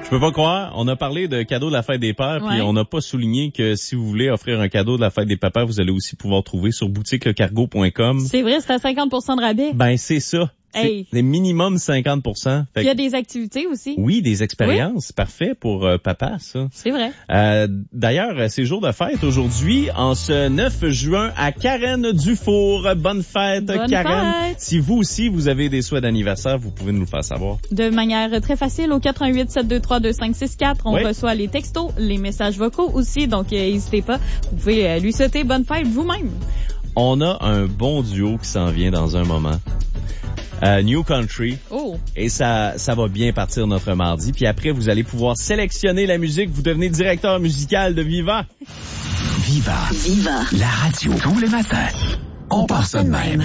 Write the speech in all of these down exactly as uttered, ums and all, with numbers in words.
Je peux pas croire, on a parlé de cadeaux de la fête des pères, ouais. puis on n'a pas souligné que si vous voulez offrir un cadeau de la fête des papas, vous allez aussi pouvoir trouver sur boutique le cargo point com. C'est vrai, c'est à cinquante pour cent de rabais. Ben, c'est ça. Hey. C'est minimum cinquante pour cent. Fait il y a des activités aussi. Oui, des expériences. Oui. Parfait pour euh, papa, ça. C'est vrai. Euh, d'ailleurs, c'est jour de fête aujourd'hui, en ce neuf juin, à Karen Dufour. Bonne fête, Bonne Karen. Fête. Si vous aussi, vous avez des souhaits d'anniversaire, vous pouvez nous le faire savoir. De manière très facile, au quatre un huit, sept deux trois, deux cinq six quatre. On oui. reçoit les textos, les messages vocaux aussi, donc n'hésitez pas. Vous pouvez euh, lui souhaiter bonne fête vous-même. On a un bon duo qui s'en vient dans un moment. Euh, New Country. Oh. Et ça, ça va bien partir notre mardi. Puis après, vous allez pouvoir sélectionner la musique. Vous devenez directeur musical de Viva. Viva. Viva. La radio. Tous les matins. On part ça de même.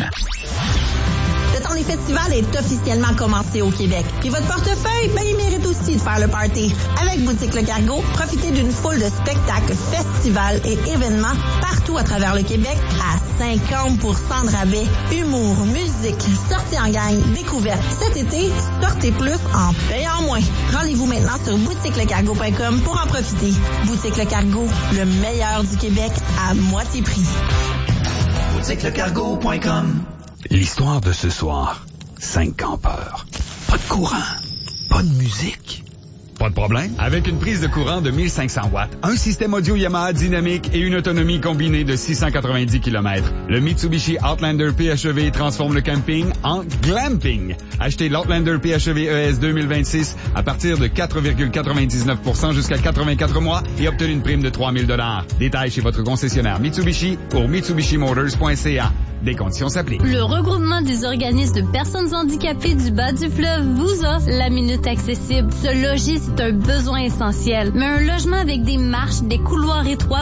Le temps des festivals est officiellement commencé au Québec. Puis votre portefeuille, ben, il mérite aussi de faire le party. Avec Boutique Le Cargo, profitez d'une foule de spectacles, festivals et événements partout à travers le Québec à cinquante pour cent de rabais. Humour, musique, sorties en gang, découvertes. Cet été, sortez plus en payant moins. Rendez-vous maintenant sur boutique le cargo point com pour en profiter. Boutique Le Cargo, le meilleur du Québec à moitié prix. boutique le cargo point com. L'histoire de ce soir, cinq campeurs. Pas de courant, pas de musique. Pas de problème. Avec une prise de courant de mille cinq cents watts, un système audio Yamaha dynamique et une autonomie combinée de six cent quatre-vingt-dix kilomètres, le Mitsubishi Outlander P H E V transforme le camping en glamping. Achetez l'Outlander P H E V E S deux mille vingt-six à partir de quatre virgule quatre-vingt-dix-neuf pour cent jusqu'à quatre-vingt-quatre mois et obtenez une prime de trois mille dollars. Détails chez votre concessionnaire Mitsubishi ou mitsubishi motors point c a. Des conditions s'appliquent. Le regroupement des organismes de personnes handicapées du bas du fleuve vous offre la Minute Accessible. Se loger, c'est un besoin essentiel. Mais un logement avec des marches, des couloirs étroits